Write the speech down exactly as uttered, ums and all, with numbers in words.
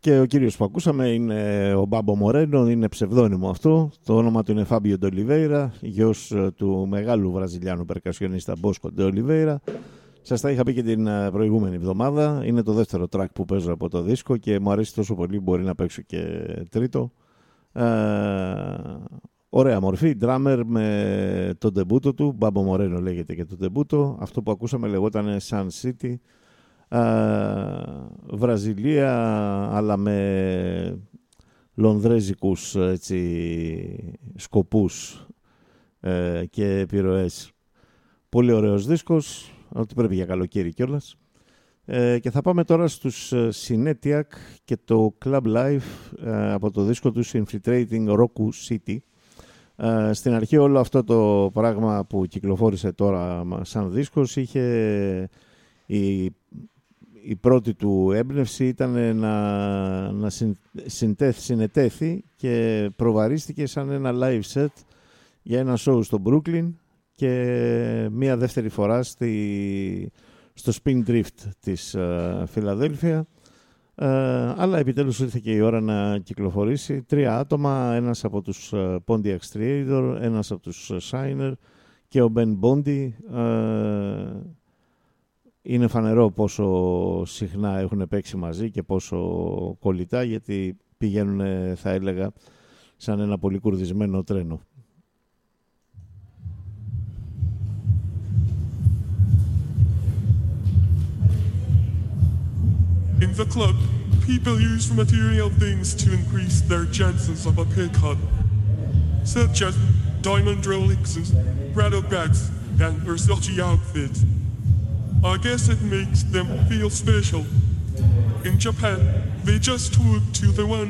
Και ο κύριος που ακούσαμε είναι ο Μπάμπο Μορένο, είναι ψευδόνυμο αυτό. Το όνομα του είναι Φάμπιο Ντε Ολιβέιρα, γιος του μεγάλου βραζιλιάνου περκασιονίστα Μπόσκο Ντε Ολιβέιρα. Σας τα είχα πει και την προηγούμενη εβδομάδα. Είναι το δεύτερο track που παίζω από το δίσκο και μου αρέσει τόσο πολύ, μπορεί να παίξω και τρίτο. Ε, ωραία μορφή, drummer με το ντεμπούτο του. Μπάμπο Μορένο λέγεται και το ντεμπούτο. Αυτό που ακούσαμε λεγόταν Sun City. Uh, Βραζιλία, αλλά με λονδρέζικους έτσι, σκοπούς uh, και επιρροές. Πολύ ωραίος δίσκος, ότι πρέπει για καλοκαίρι κιόλας. Uh, και θα πάμε τώρα στους uh, Synetiac και το Club Life uh, από το δίσκο του Infiltrating Roku City. Uh, στην αρχή όλο αυτό το πράγμα που κυκλοφόρησε τώρα σαν δίσκος είχε η η πρώτη του έμπνευση ήταν να, να συντέθ, συνετέθη και προβαρίστηκε σαν ένα live set για ένα show στο Brooklyn και μία δεύτερη φορά στη, στο Spin Drift της uh, Φιλαδέλφια. Uh, αλλά επιτέλους ήρθε και η ώρα να κυκλοφορήσει. Τρία άτομα, ένας από τους uh, Pontiac Striator, ένας από τους uh, Shiner και ο Ben Bondi. Uh, Είναι φανερό πόσο συχνά έχουν παίξει μαζί και πόσο κολλητά, γιατί πηγαίνουν, θα έλεγα, σαν ένα πολύ κουρδισμένο τρένο. In the club, people use material things to increase their chances of a pickup, such as diamond Rolexes, rattle bags, and Versace outfits. I guess it makes them feel special. In Japan, they just talk to the one